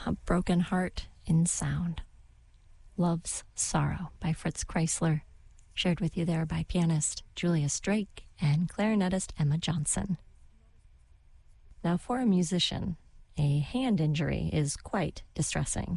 A Broken Heart in Sound. Love's Sorrow by Fritz Kreisler, shared with you there by pianist Julius Drake and clarinetist Emma Johnson. Now, for a musician, a hand injury is quite distressing.